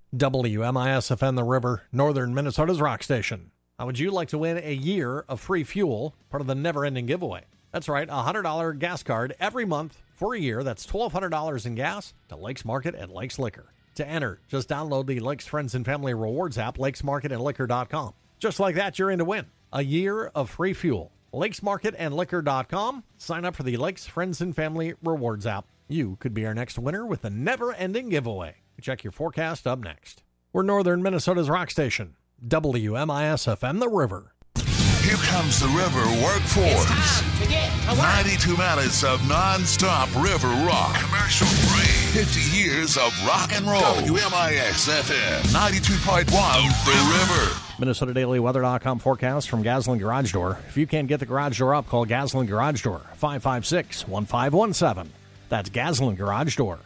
WMIS-FM The River, northern Minnesota's rock station. How would you like to win a year of free fuel, part of the never-ending giveaway? That's right, a $100 gas card every month for a year. That's $1,200 in gas to Lakes Market and Lakes Liquor. To enter, just download the Lakes Friends and Family Rewards app, lakesmarketandliquor.com. Just like that, you're in to win a year of free fuel. lakesmarketandliquor.com. Sign up for the Lakes Friends and Family Rewards app. You could be our next winner with the never-ending giveaway. Check your forecast up next. We're northern Minnesota's rock station, WMIS-FM The River. Here comes the River Workforce. It's time to get to work. 92 minutes of non-stop river rock. Commercial free. 50 years of rock and roll. WMIS-FM 92.1 The River. MinnesotaDailyWeather.com forecast from Gaslin Garage Door. If you can't get the garage door up, call Gaslin Garage Door, 556-1517. That's Gaslin Garage Door.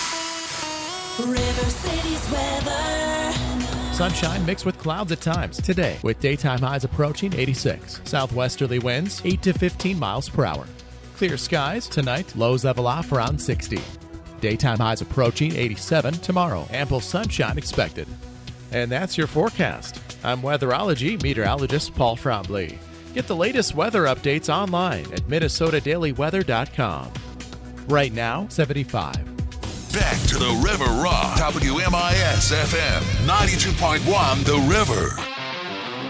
River City's weather. Sunshine mixed with clouds at times today, with daytime highs approaching 86. Southwesterly winds 8 to 15 miles per hour. Clear skies tonight, lows level off around 60. Daytime highs approaching 87 tomorrow. Ample sunshine expected. And that's your forecast. I'm weatherology meteorologist Paul Trombley. Get the latest weather updates online at MinnesotaDailyWeather.com. Right now, 75. Back to the River Rock. WMIS-FM 92.1 The River.